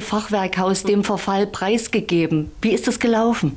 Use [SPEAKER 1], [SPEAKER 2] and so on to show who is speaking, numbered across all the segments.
[SPEAKER 1] Fachwerkhaus dem Verfall preisgegeben. Wie ist das gelaufen?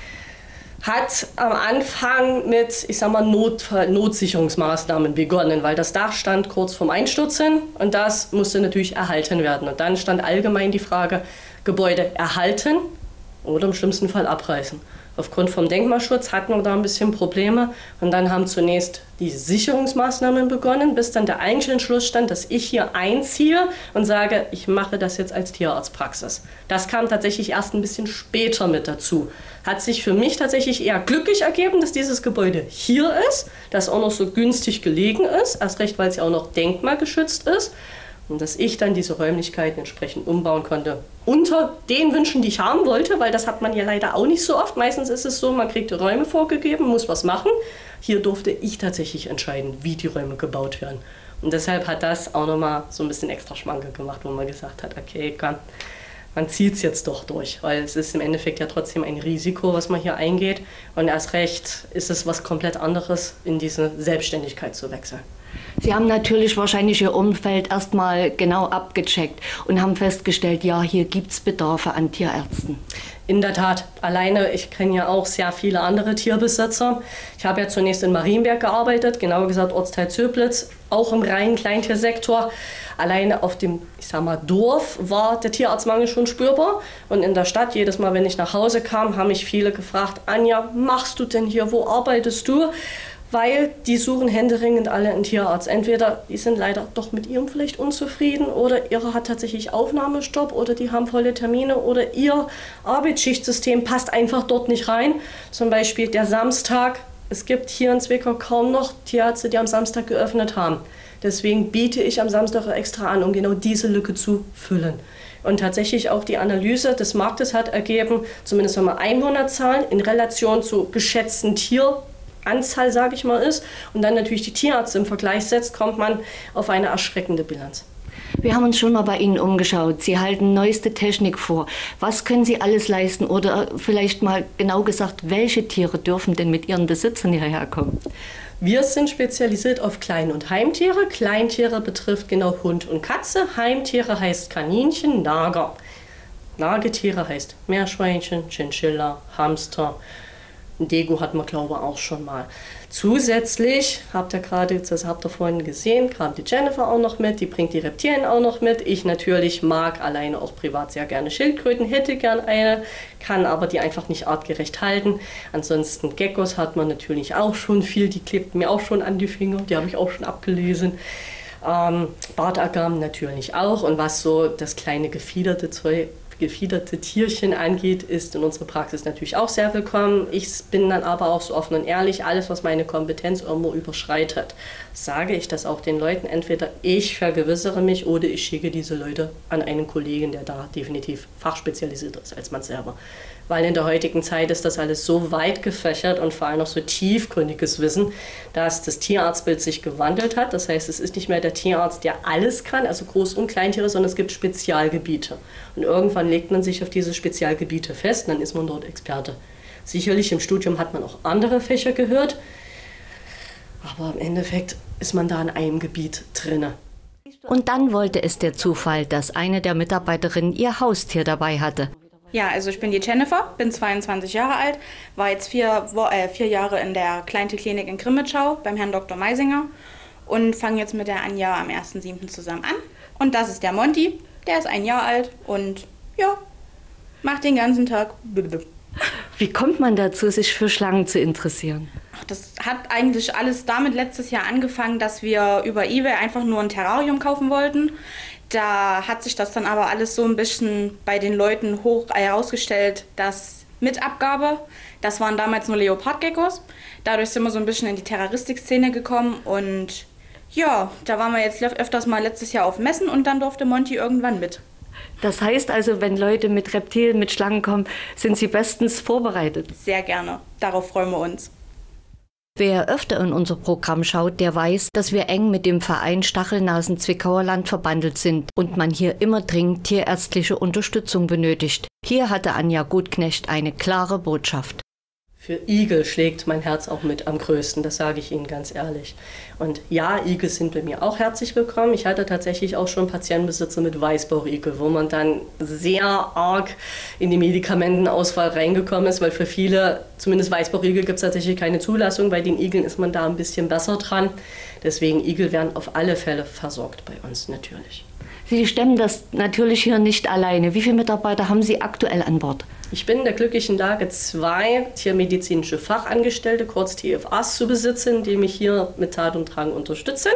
[SPEAKER 2] Hat am Anfang mit, ich sag mal, Notsicherungsmaßnahmen begonnen, weil das Dach stand kurz vorm Einstürzen und das musste natürlich erhalten werden. Und dann stand allgemein die Frage, Gebäude erhalten oder im schlimmsten Fall abreißen. Aufgrund vom Denkmalschutz hatten wir da ein bisschen Probleme und dann haben zunächst die Sicherungsmaßnahmen begonnen, bis dann der eigentliche Entschluss stand, dass ich hier einziehe und sage, ich mache das jetzt als Tierarztpraxis. Das kam tatsächlich erst ein bisschen später mit dazu. Hat sich für mich tatsächlich eher glücklich ergeben, dass dieses Gebäude hier ist, das auch noch so günstig gelegen ist, erst recht, weil es ja auch noch denkmalgeschützt ist. Und dass ich dann diese Räumlichkeiten entsprechend umbauen konnte. Unter den Wünschen, die ich haben wollte, weil das hat man ja leider auch nicht so oft. Meistens ist es so, man kriegt die Räume vorgegeben, muss was machen. Hier durfte ich tatsächlich entscheiden, wie die Räume gebaut werden. Und deshalb hat das auch nochmal so ein bisschen extra Schmanke gemacht, wo man gesagt hat, okay, komm, man zieht es jetzt doch durch. Weil es ist im Endeffekt ja trotzdem ein Risiko, was man hier eingeht. Und erst recht ist es was komplett anderes, in diese Selbstständigkeit zu wechseln.
[SPEAKER 1] Sie haben natürlich wahrscheinlich Ihr Umfeld erstmal genau abgecheckt und haben festgestellt, ja, hier gibt es Bedarfe an Tierärzten.
[SPEAKER 2] In der Tat. Alleine, ich kenne ja auch sehr viele andere Tierbesitzer. Ich habe ja zunächst in Marienberg gearbeitet, genauer gesagt Ortsteil Zöblitz, auch im reinen Kleintiersektor. Alleine auf dem, ich sag mal, Dorf war der Tierarztmangel schon spürbar. Und in der Stadt, jedes Mal, wenn ich nach Hause kam, haben mich viele gefragt, Anja, machst du denn hier, wo arbeitest du? Weil die suchen händeringend alle einen Tierarzt. Entweder die sind leider doch mit ihrem vielleicht unzufrieden oder ihre hat tatsächlich Aufnahmestopp oder die haben volle Termine oder ihr Arbeitsschichtsystem passt einfach dort nicht rein. Zum Beispiel der Samstag. Es gibt hier in Zwickau kaum noch Tierärzte, die am Samstag geöffnet haben. Deswegen biete ich am Samstag extra an, um genau diese Lücke zu füllen. Und tatsächlich auch die Analyse des Marktes hat ergeben, zumindest wenn man Einwohnerzahlen in Relation zu geschätzten Tieranzahl, sage ich mal, ist und dann natürlich die Tierärzte im Vergleich setzt, kommt man auf eine erschreckende Bilanz.
[SPEAKER 1] Wir haben uns schon mal bei Ihnen umgeschaut. Sie halten neueste Technik vor. Was können Sie alles leisten? Oder vielleicht mal genau gesagt, welche Tiere dürfen denn mit ihren Besitzern hierher kommen?
[SPEAKER 2] Wir sind spezialisiert auf Klein- und Heimtiere. Kleintiere betrifft genau Hund und Katze. Heimtiere heißt Kaninchen, Nager. Nagetiere heißt Meerschweinchen, Chinchilla, Hamster. Ein Dego hat man, glaube ich, auch schon mal. Zusätzlich, habt ihr vorhin gesehen, kam die Jennifer auch noch mit, die bringt die Reptilien auch noch mit. Ich natürlich mag alleine auch privat sehr gerne Schildkröten, hätte gern eine, kann aber die einfach nicht artgerecht halten. Ansonsten Geckos hat man natürlich auch schon viel, die klebten mir auch schon an die Finger, die habe ich auch schon abgelesen. Bartagamen natürlich auch und was so das kleine gefiederte Tierchen angeht, ist in unserer Praxis natürlich auch sehr willkommen. Ich bin dann aber auch so offen und ehrlich, alles, was meine Kompetenz irgendwo überschreitet, sage ich das auch den Leuten. Entweder ich vergewissere mich oder ich schicke diese Leute an einen Kollegen, der da definitiv fachspezialisierter ist als man selber. Weil in der heutigen Zeit ist das alles so weit gefächert und vor allem noch so tiefgründiges Wissen, dass das Tierarztbild sich gewandelt hat. Das heißt, es ist nicht mehr der Tierarzt, der alles kann, also Groß- und Kleintiere, sondern es gibt Spezialgebiete. Und irgendwann legt man sich auf diese Spezialgebiete fest und dann ist man dort Experte. Sicherlich im Studium hat man auch andere Fächer gehört, aber im Endeffekt ist man da in einem Gebiet drinne.
[SPEAKER 1] Und dann wollte es der Zufall, dass eine der Mitarbeiterinnen ihr Haustier dabei hatte.
[SPEAKER 3] Ja, also ich bin die Jennifer, bin 22 Jahre alt, war jetzt 4 Jahre in der Kleintierklinik in Grimmitschau beim Herrn Dr. Meisinger und fange jetzt mit der Anja am 1.7. zusammen an. Und das ist der Monty, der ist 1 Jahr alt und ja, macht den ganzen Tag.
[SPEAKER 1] Wie kommt man dazu, sich für Schlangen zu interessieren?
[SPEAKER 3] Das hat eigentlich alles damit letztes Jahr angefangen, dass wir über eBay einfach nur ein Terrarium kaufen wollten. Da hat sich das dann aber alles so ein bisschen bei den Leuten herausgestellt, dass mit Abgabe, das waren damals nur Leopardgeckos. Dadurch sind wir so ein bisschen in die Terroristik-Szene gekommen und ja, da waren wir jetzt öfters mal letztes Jahr auf Messen und dann durfte Monty irgendwann mit.
[SPEAKER 1] Das heißt also, wenn Leute mit Reptilien, mit Schlangen kommen, sind sie bestens vorbereitet?
[SPEAKER 3] Sehr gerne, darauf freuen wir uns.
[SPEAKER 1] Wer öfter in unser Programm schaut, der weiß, dass wir eng mit dem Verein Stachelnasen Zwickauer Land verbandelt sind und man hier immer dringend tierärztliche Unterstützung benötigt. Hier hatte Anja Gutknecht eine klare Botschaft.
[SPEAKER 2] Für Igel schlägt mein Herz auch mit am größten, das sage ich Ihnen ganz ehrlich. Und ja, Igel sind bei mir auch herzlich willkommen. Ich hatte tatsächlich auch schon Patientenbesitzer mit Weißbauchigel, wo man dann sehr arg in die Medikamentenauswahl reingekommen ist, weil für viele, zumindest Weißbauchigel, gibt es tatsächlich keine Zulassung. Bei den Igeln ist man da ein bisschen besser dran. Deswegen, Igel werden auf alle Fälle versorgt bei uns natürlich.
[SPEAKER 1] Sie stemmen das natürlich hier nicht alleine. Wie viele Mitarbeiter haben Sie aktuell an Bord?
[SPEAKER 2] Ich bin in der glücklichen Lage, 2 tiermedizinische Fachangestellte, kurz TFAs, zu besitzen, die mich hier mit Tat und Drang unterstützen.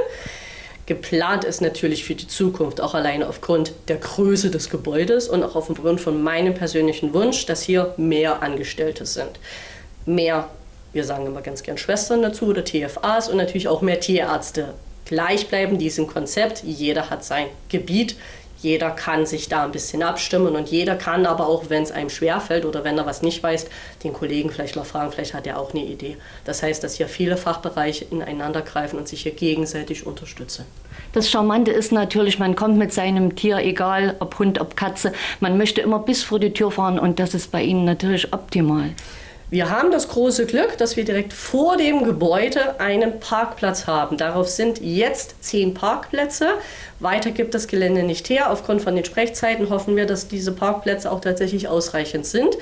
[SPEAKER 2] Geplant ist natürlich für die Zukunft, auch alleine aufgrund der Größe des Gebäudes und auch aufgrund von meinem persönlichen Wunsch, dass hier mehr Angestellte sind. Mehr, wir sagen immer ganz gern Schwestern dazu oder TFAs und natürlich auch mehr Tierärzte. Gleich bleiben diesem Konzept, jeder hat sein Gebiet. Jeder kann sich da ein bisschen abstimmen und jeder kann aber auch, wenn es einem schwerfällt oder wenn er was nicht weiß, den Kollegen vielleicht mal fragen, vielleicht hat er auch eine Idee. Das heißt, dass hier viele Fachbereiche ineinander greifen und sich hier gegenseitig unterstützen.
[SPEAKER 1] Das Charmante ist natürlich, man kommt mit seinem Tier, egal ob Hund, ob Katze, man möchte immer bis vor die Tür fahren und das ist bei Ihnen natürlich optimal.
[SPEAKER 2] Wir haben das große Glück, dass wir direkt vor dem Gebäude einen Parkplatz haben. Darauf sind jetzt 10 Parkplätze. Weiter gibt das Gelände nicht her. Aufgrund von den Sprechzeiten hoffen wir, dass diese Parkplätze auch tatsächlich ausreichend sind.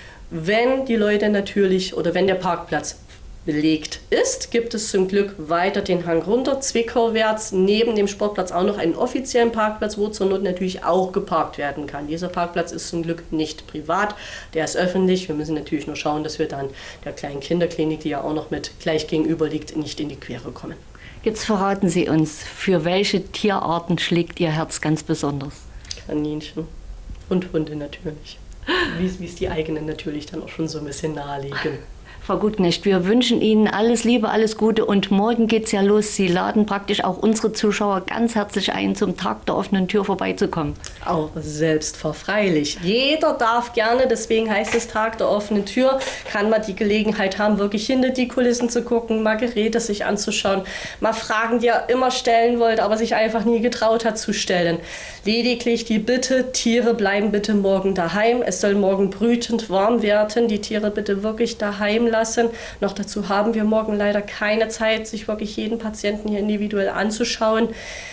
[SPEAKER 2] Wenn die Leute natürlich oder wenn der Parkplatz belegt ist, gibt es zum Glück weiter den Hang runter, Zwickauwärts, neben dem Sportplatz auch noch einen offiziellen Parkplatz, wo zur Not natürlich auch geparkt werden kann. Dieser Parkplatz ist zum Glück nicht privat, der ist öffentlich. Wir müssen natürlich nur schauen, dass wir dann der kleinen Kinderklinik, die ja auch noch mit gleich gegenüber liegt, nicht in die Quere kommen.
[SPEAKER 1] Jetzt verraten Sie uns, für welche Tierarten schlägt Ihr Herz ganz besonders?
[SPEAKER 2] Kaninchen und Hunde natürlich, wie es die eigenen natürlich dann auch schon so ein bisschen naheliegen.
[SPEAKER 1] Frau Gutknecht, wir wünschen Ihnen alles Liebe, alles Gute und morgen geht's ja los. Sie laden praktisch auch unsere Zuschauer ganz herzlich ein, zum Tag der offenen Tür vorbeizukommen.
[SPEAKER 2] Auch selbstverfreilich. Jeder darf gerne, deswegen heißt es Tag der offenen Tür, kann man die Gelegenheit haben, wirklich hinter die Kulissen zu gucken, mal Geräte sich anzuschauen, mal Fragen, die er immer stellen wollte, aber sich einfach nie getraut hat zu stellen. Lediglich die Bitte, Tiere bleiben bitte morgen daheim. Es soll morgen brütend warm werden, die Tiere bitte wirklich daheim lassen. Noch dazu haben wir morgen leider keine Zeit, sich wirklich jeden Patienten hier individuell anzuschauen.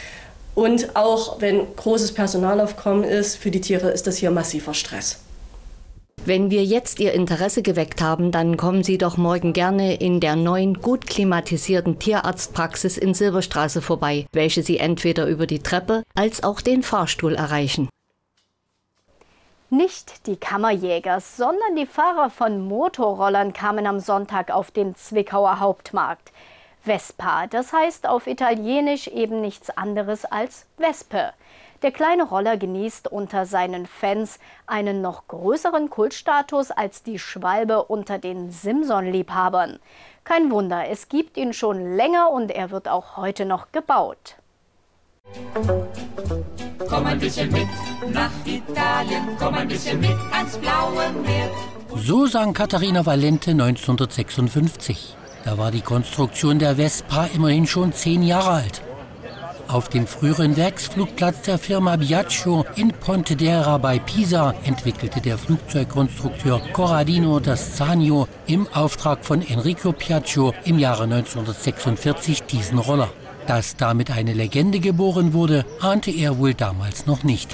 [SPEAKER 2] Und auch wenn großes Personalaufkommen ist, für die Tiere ist das hier massiver Stress.
[SPEAKER 1] Wenn wir jetzt Ihr Interesse geweckt haben, dann kommen Sie doch morgen gerne in der neuen, gut klimatisierten Tierarztpraxis in Silberstraße vorbei, welche Sie entweder über die Treppe als auch den Fahrstuhl erreichen.
[SPEAKER 4] Nicht die Kammerjäger, sondern die Fahrer von Motorrollern kamen am Sonntag auf den Zwickauer Hauptmarkt. Vespa, das heißt auf Italienisch eben nichts anderes als Wespe. Der kleine Roller genießt unter seinen Fans einen noch größeren Kultstatus als die Schwalbe unter den Simson-Liebhabern. Kein Wunder, es gibt ihn schon länger und er wird auch heute noch gebaut.
[SPEAKER 5] Komm ein bisschen mit nach Italien, komm ein bisschen mit ans blaue Meer.
[SPEAKER 6] So sang Katharina Valente 1956. Da war die Konstruktion der Vespa immerhin schon 10 Jahre alt. Auf dem früheren Werksflugplatz der Firma Biagio in Pontedera bei Pisa entwickelte der Flugzeugkonstrukteur Corradino d'Assagno im Auftrag von Enrico Piaggio im Jahre 1946 diesen Roller. Dass damit eine Legende geboren wurde, ahnte er wohl damals noch nicht.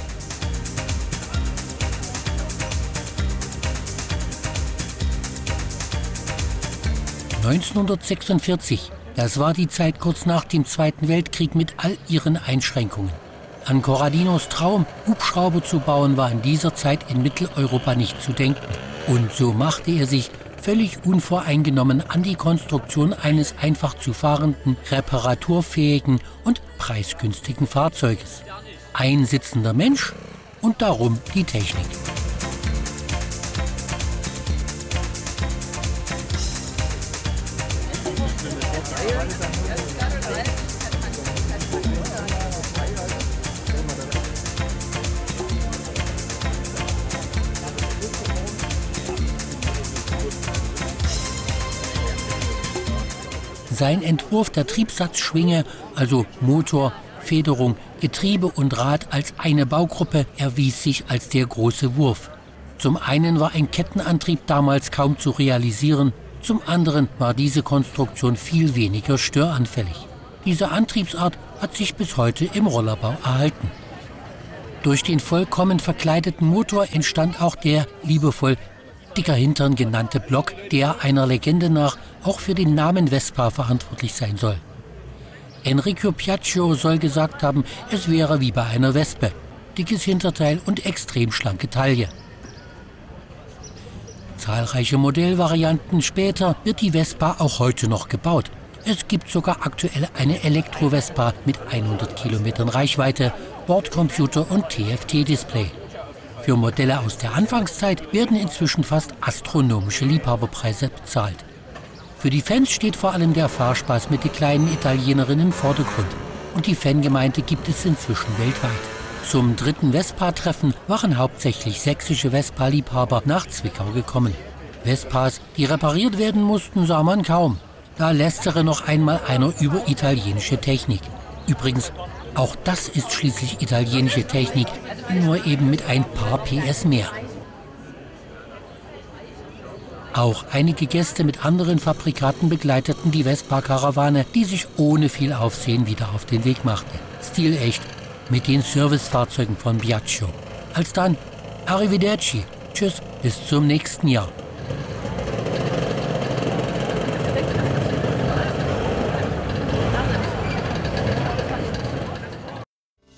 [SPEAKER 6] (1946). Das war die Zeit kurz nach dem Zweiten Weltkrieg mit all ihren Einschränkungen. An Corradinos Traum, Hubschrauber zu bauen, war in dieser Zeit in Mitteleuropa nicht zu denken. Und so machte er sich völlig unvoreingenommen an die Konstruktion eines einfach zu fahrenden, reparaturfähigen und preisgünstigen Fahrzeuges. Ein sitzender Mensch und darum die Technik. Sein Entwurf der Triebsatzschwinge, also Motor, Federung, Getriebe und Rad als eine Baugruppe, erwies sich als der große Wurf. Zum einen war ein Kettenantrieb damals kaum zu realisieren, Zum anderen war diese Konstruktion viel weniger störanfällig. Diese Antriebsart hat sich bis heute im Rollerbau erhalten. Durch den vollkommen verkleideten Motor entstand auch der liebevoll dicker Hintern genannte Block, der einer Legende nach auch für den Namen Vespa verantwortlich sein soll. Enrico Piaggio soll gesagt haben, es wäre wie bei einer Wespe. Dickes Hinterteil und extrem schlanke Taille. Zahlreiche Modellvarianten später wird die Vespa auch heute noch gebaut. Es gibt sogar aktuell eine Elektro-Vespa mit 100 Kilometern Reichweite, Bordcomputer und TFT-Display. Für Modelle aus der Anfangszeit werden inzwischen fast astronomische Liebhaberpreise bezahlt. Für die Fans steht vor allem der Fahrspaß mit der kleinen Italienerin im Vordergrund. Und die Fangemeinde gibt es inzwischen weltweit. Zum 3. Vespa-Treffen waren hauptsächlich sächsische Vespa-Liebhaber nach Zwickau gekommen. Vespas, die repariert werden mussten, sah man kaum. Da lästere noch einmal einer über italienische Technik. Übrigens, auch das ist schließlich italienische Technik, nur eben mit ein paar PS mehr. Auch einige Gäste mit anderen Fabrikaten begleiteten die Vespa-Karawane, die sich ohne viel Aufsehen wieder auf den Weg machte. Stilecht, mit den Servicefahrzeugen von Piaggio. Alsdann, arrivederci, tschüss, bis zum nächsten Jahr.